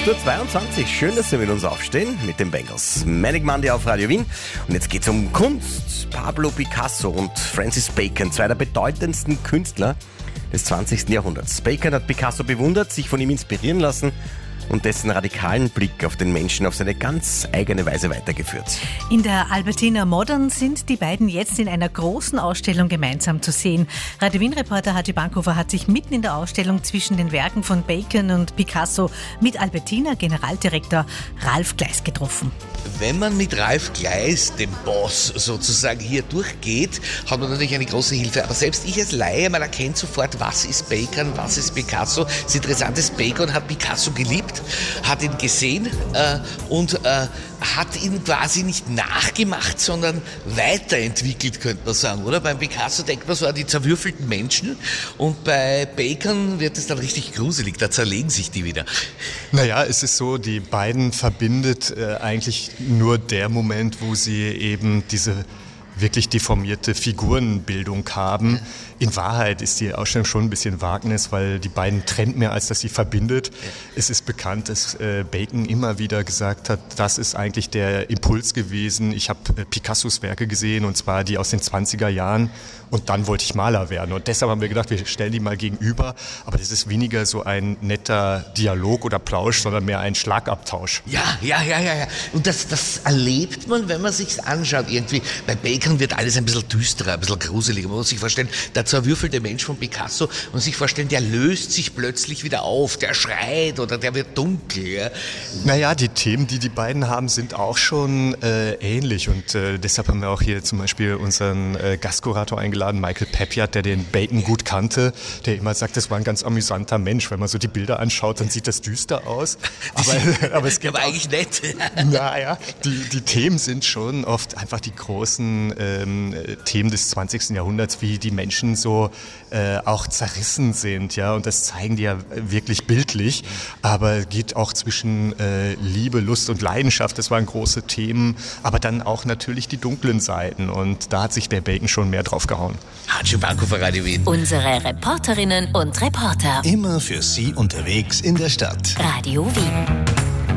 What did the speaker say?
8.22 Uhr. Schön, dass Sie mit uns aufstehen, mit den Bengals. Manic Monday auf Radio Wien. Und jetzt geht es um Kunst. Pablo Picasso und Francis Bacon, zwei der bedeutendsten Künstler des 20. Jahrhunderts. Bacon hat Picasso bewundert, sich von ihm inspirieren lassen und dessen radikalen Blick auf den Menschen auf seine ganz eigene Weise weitergeführt. In der Albertina Modern sind die beiden jetzt in einer großen Ausstellung gemeinsam zu sehen. Radio Wien-Reporter Haji Bankhofer hat sich mitten in der Ausstellung zwischen den Werken von Bacon und Picasso mit Albertina-Generaldirektor Ralf Gleis getroffen. Wenn man mit Ralf Gleis, dem Boss sozusagen, hier durchgeht, hat man natürlich eine große Hilfe. Aber selbst ich als Laie, man erkennt sofort, was ist Bacon, was ist Picasso. Das Interessante ist, Bacon hat Picasso geliebt, hat ihn gesehen und hat ihn quasi nicht nachgemacht, sondern weiterentwickelt, könnte man sagen, oder? Beim Picasso denkt man so an die zerwürfelten Menschen und bei Bacon wird es dann richtig gruselig, da zerlegen sich die wieder. Naja, es ist so, die beiden verbindet eigentlich nur der Moment, wo sie eben diese wirklich deformierte Figurenbildung haben. In Wahrheit ist die Ausstellung schon ein bisschen Wagnis, weil die beiden trennt mehr, als dass sie verbindet. Es ist bekannt, dass Bacon immer wieder gesagt hat, das ist eigentlich der Impuls gewesen. Ich habe Picassos Werke gesehen, und zwar die aus den 20er Jahren. Und dann wollte ich Maler werden. Und deshalb haben wir gedacht, wir stellen die mal gegenüber. Aber das ist weniger so ein netter Dialog oder Plausch, sondern mehr ein Schlagabtausch. Ja. Und das erlebt man, wenn man sich's anschaut irgendwie. Bei Bacon wird alles ein bisschen düsterer, ein bisschen gruseliger. Man muss sich vorstellen, der zerwürfelte Mensch von Picasso und sich vorstellen, der löst sich plötzlich wieder auf, der schreit oder der wird dunkel. Ja. Naja, die Themen, die beiden haben, sind auch schon ähnlich. Und deshalb haben wir auch hier zum Beispiel unseren Gastkurator eingeladen, Michael Pepiat, der den Bacon gut kannte, der immer sagt, das war ein ganz amüsanter Mensch. Wenn man so die Bilder anschaut, dann sieht das düster aus. Aber es gibt eigentlich nett. Naja, die Themen sind schon oft einfach die großen Themen des 20. Jahrhunderts, wie die Menschen so auch zerrissen sind, ja, und das zeigen die ja wirklich bildlich, aber geht auch zwischen Liebe, Lust und Leidenschaft, das waren große Themen, aber dann auch natürlich die dunklen Seiten, und da hat sich der Bacon schon mehr drauf gehauen. Haji Bankhofer, Radio Wien. Unsere Reporterinnen und Reporter. Immer für Sie unterwegs in der Stadt. Radio Wien.